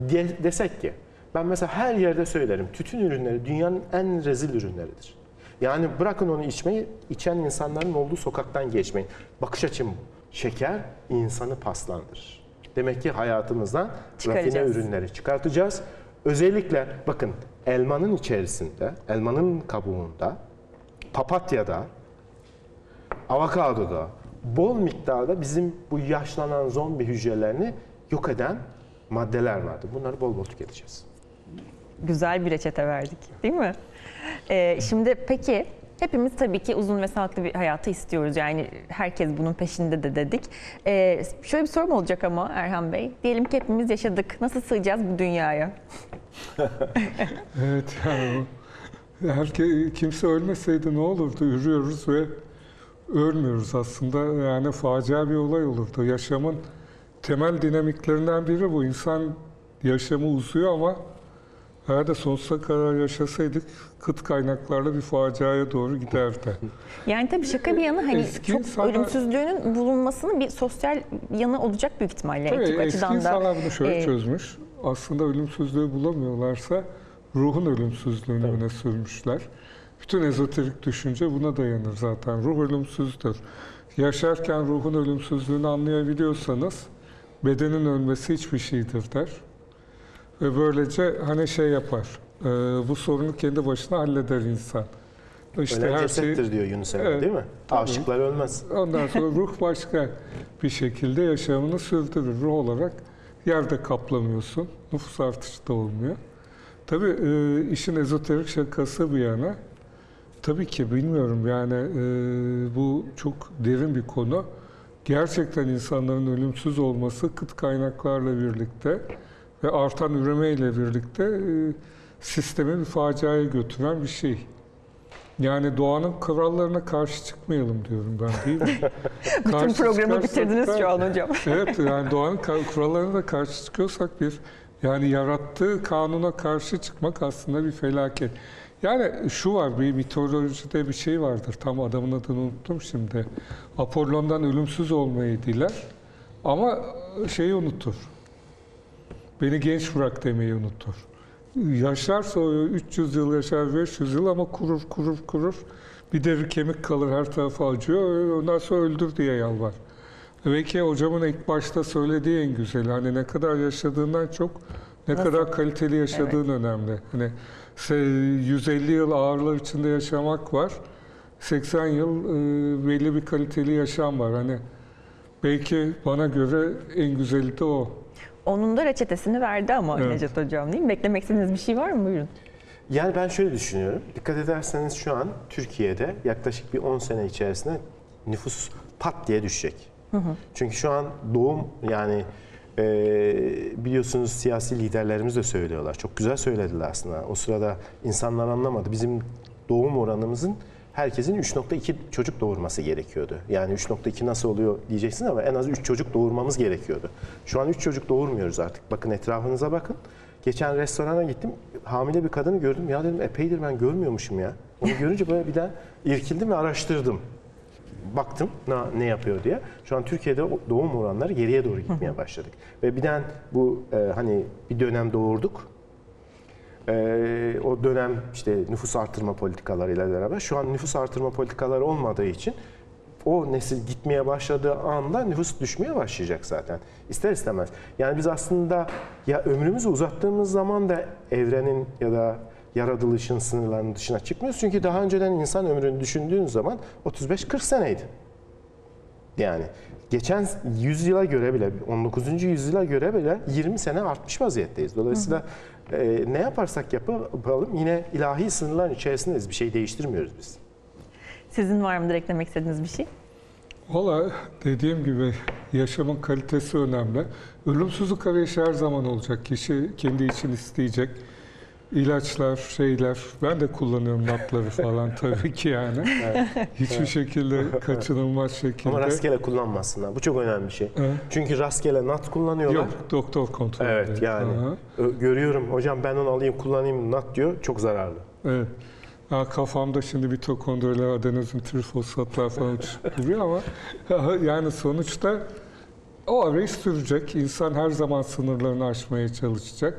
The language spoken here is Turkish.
Desek ki, ben mesela her yerde söylerim, tütün ürünleri dünyanın en rezil ürünleridir. Yani bırakın onu içmeyi, içen insanların olduğu sokaktan geçmeyin. Bakış açım bu. Şeker insanı paslandırır. Demek ki hayatımızdan rafine ürünleri çıkartacağız. Özellikle bakın elmanın içerisinde, elmanın kabuğunda, papatyada, avokadoda bol miktarda bizim bu yaşlanan zombi hücrelerini yok eden maddeler vardır. Bunları bol bol tüketeceğiz. Güzel bir reçete verdik, değil mi? Şimdi peki hepimiz tabii ki uzun ve sağlıklı bir hayatı istiyoruz. Yani herkes bunun peşinde de dedik. Şöyle bir sorum olacak ama Erhan Bey. Diyelim ki hepimiz yaşadık. Nasıl sığacağız bu dünyaya? Evet, yani kimse ölmeseydi ne olurdu? Ürüyoruz ve ölmüyoruz aslında. Yani facia bir olay olurdu. Yaşamın temel dinamiklerinden biri bu. İnsan yaşamı uzuyor ama herhalde sonsuza kadar yaşasaydık kıt kaynaklarla bir faciaya doğru giderdi. Yani tabii şaka bir yana hani çok ölümsüzlüğünün bulunmasının bir sosyal yanı olacak büyük ihtimalle. Tabii, etik eski açıdan insanlar bunu şöyle çözmüş. Aslında ölümsüzlüğü bulamıyorlarsa ruhun ölümsüzlüğünü öne sürmüşler. Bütün ezoterik düşünce buna dayanır zaten. Ruh ölümsüzdür. Yaşarken ruhun ölümsüzlüğünü anlayabiliyorsanız bedenin ölmesi hiçbir şeydir der. Ve böylece hani şey yapar, bu sorunu kendi başına halleder insan. İşte ölen cesettir diyor Yunus Emre, evet, değil mi? Aşıklar ölmez. Ondan sonra ruh başka bir şekilde yaşamını sürdürür. Ruh olarak yerde kaplamıyorsun, nüfus artışı da olmuyor. Tabii işin ezoterik şakası bir yana, tabii ki bilmiyorum yani bu çok derin bir konu. Gerçekten insanların ölümsüz olması kıt kaynaklarla birlikte ve artan üremeyle birlikte sistemi bir faciaya götüren bir şey. Yani doğanın kurallarına karşı çıkmayalım diyorum ben, değil mi? Bütün programı bitirdiniz şu an hocam. Evet, yani doğanın kurallarına da karşı çıkıyorsak yani yarattığı kanuna karşı çıkmak aslında bir felaket. Yani şu var, bir mitolojide bir şey vardır, tam adamın adını unuttum şimdi. Apollon'dan ölümsüz olmayı diler ama şeyi unutur. Beni genç bırak demeyi unutur. Yaşarsa 300 yıl yaşar, 500 yıl ama kurur. Bir deri kemik kalır, her tarafı acıyor. Ondan sonra öldür diye yalvar. Belki hocamın ilk başta söylediği en güzeli. Hani ne kadar yaşadığından çok ne kadar kaliteli yaşadığın önemli. Hani 150 yıl ağırlar içinde yaşamak var. 80 yıl belli bir kaliteli yaşam var. Hani belki bana göre en güzeli de o. Onun da reçetesini verdi ama Necdet Hocam, değil mi? Beklemek istediğiniz bir şey var mı? Buyurun. Yani ben şöyle düşünüyorum. Dikkat ederseniz şu an Türkiye'de yaklaşık bir 10 sene içerisinde nüfus pat diye düşecek. Çünkü şu an doğum yani biliyorsunuz siyasi liderlerimiz de söylüyorlar. Çok güzel söylediler aslında. O sırada insanlar anlamadı. Bizim doğum oranımızın herkesin 3.2 çocuk doğurması gerekiyordu. Yani 3.2 nasıl oluyor diyeceksin ama en az 3 çocuk doğurmamız gerekiyordu. Şu an 3 çocuk doğurmuyoruz artık. Bakın etrafınıza bakın. Geçen restorana gittim. Hamile bir kadını gördüm. Ya dedim epeydir ben görmüyormuşum ya. Onu görünce böyle bir daha irkildim ve araştırdım. Baktım ne yapıyor diye. Şu an Türkiye'de doğum oranları geriye doğru gitmeye başladık. Ve birden bu hani bir dönem doğurduk. O dönem işte nüfus artırma politikalarıyla beraber şu an nüfus artırma politikaları olmadığı için o nesil gitmeye başladığı anda nüfus düşmeye başlayacak zaten. İster istemez. Yani biz aslında ya ömrümüzü uzattığımız zaman da evrenin ya da yaratılışın sınırlarının dışına çıkmıyoruz. Çünkü daha önceden insan ömrünü düşündüğünüz zaman 35-40 seneydi. Yani geçen yüzyıla göre bile 19. yüzyıla göre bile 20 sene artmış vaziyetteyiz. Dolayısıyla ne yaparsak yapalım yine ilahi sınırların içerisindeyiz. Bir şey değiştirmiyoruz biz. Sizin var mıdır eklemek istediğiniz bir şey? Valla dediğim gibi yaşamın kalitesi önemli. Ölümsüzlük arayışı her zaman olacak. Kişi kendi için isteyecek. İlaçlar, şeyler, ben de kullanıyorum natları falan tabii ki yani. Evet. Hiçbir şekilde kaçınılmaz şekilde. Ama rastgele kullanmasınlar. Bu çok önemli bir şey. Evet. Çünkü rastgele nat kullanıyorlar. Yok, doktor kontrolü. Evet yani. Görüyorum hocam ben onu alayım kullanayım nat diyor. Çok zararlı. Evet. Kafamda şimdi mitokondriler, adenozin trifosfatlar falan duruyor ama yani sonuçta o arayış sürecek. İnsan her zaman sınırlarını aşmaya çalışacak.